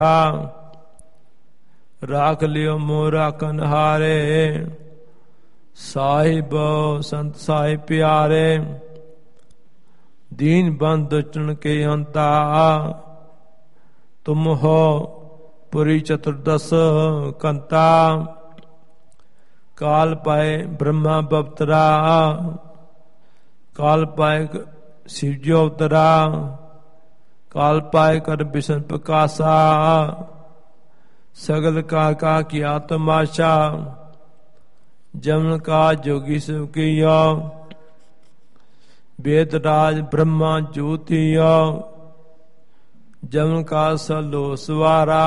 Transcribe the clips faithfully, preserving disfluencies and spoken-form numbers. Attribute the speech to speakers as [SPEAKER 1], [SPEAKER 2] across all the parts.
[SPEAKER 1] राख लियो मोरा कन्हारे, साहिब संत साहिब प्यारे। दीन बंद चुन के अंता, तुम हो पुरी चतुर्दश कंता। काल पाए ब्रह्मा बवतरा, काल पाए शिवजो अवतरा। काल पाए कर विष्णु प्रकाशा, सगल का का किया तमाशा। जमन का जोगी शिव किया, वेद राज ब्रह्मा ज्योतिया। जमन का सलो सवारा,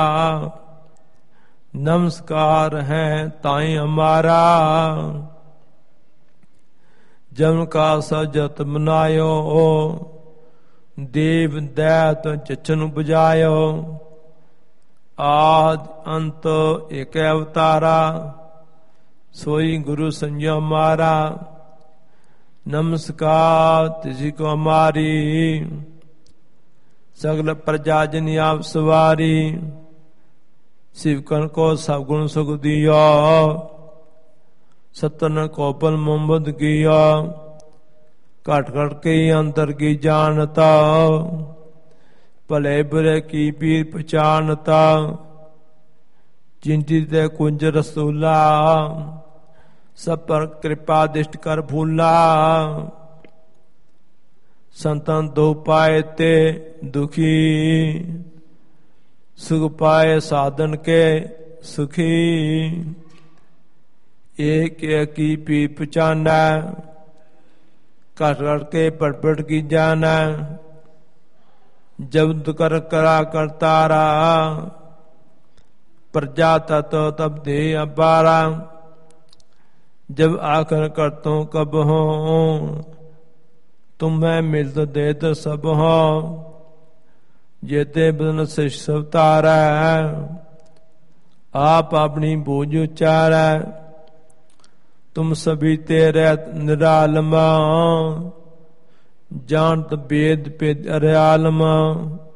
[SPEAKER 1] नमस्कार है ताई हमारा। जमन का सजत मनायो, देव दैत चचन बजायो। आद अंत एक अवतारा, सोई गुरु संजो मारा। नमस्कार तिसी को हमारी, सगल प्रजा जन आप सवारी। शिवकन को सब गुण सुख दिया, सतन को बल मोहम्मद किया। कट कट के अंतर की जानता, भले बुरे की पीर पहचानता। चिंती ते कुंज रसूला, सब पर कृपा दिष्ट कर भूला। संतन दो पाए ते दुखी, सुख पाए साधन के सुखी। एक एक की पीर पहचाना, कट कट के पट पट की जाना। जब कर करा कर तारा, प्रजा तत्व तब दे अबारा। जब आखिर कर तो कब हो, तुम्हें मिल तो दे तो सब हो। जेते बदन से सब तारा, आप अपनी बोझ उचारा। तुम सभी तेरे निरालमा, जानत वेद पे अरयालमा।